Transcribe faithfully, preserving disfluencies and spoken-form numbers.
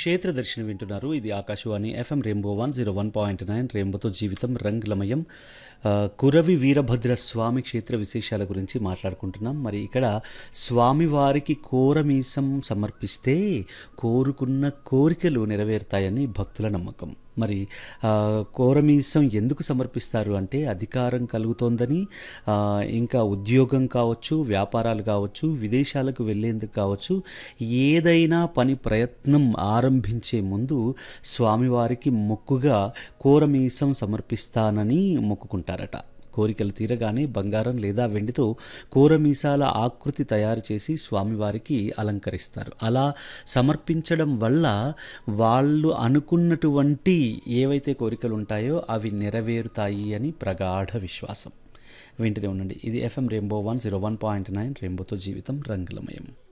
క్షేత్ర దర్శనం వింటున్నారు. ఇది Akashvani FM rainbow one zero one point nine రెయిన్బోతో జీవితం రంగులమయం. ఆ, కురవి వీరభద్ర స్వామి క్షేత్ర విశేషాల గురించి మాట్లాడుకుంటున్నాం. మరి ఇక్కడ స్వామివారికి కోరమీసం సమర్పిస్తే కోరుకున్న కోరికలు నెరవేరుతాయని భక్తుల నమ్మకం. మరి ఆ, కోరమీసం ఎందుకు సమర్పిస్తారు అంటే అధికారం కలుగుతోందని, ఆ, ఇంకా ఉద్యోగం కావచ్చు, వ్యాపారాలు కావచ్చు, విదేశాలకు వెళ్ళేందుకు కావచ్చు, ఏదైనా పని ప్రయత్నం ఆరంభించే ముందు స్వామివారికి మొక్కుగా కోరమీసం సమర్పిస్తానని మొక్కుకుంటారట. కోరికలు తీరగానే బంగారం లేదా వెండితో కోరమీసాల ఆకృతి తయారు చేసి స్వామివారికి అలంకరిస్తారు. అలా సమర్పించడం వల్ల వాళ్ళు అనుకున్నటువంటి ఏవైతే కోరికలు ఉంటాయో అవి నెరవేరుతాయి అని ప్రగాఢ విశ్వాసం. వింటూనే ఉండండి. ఇది FM rainbow one zero one point nine రెయిన్బోతో జీవితం రంగులమయం.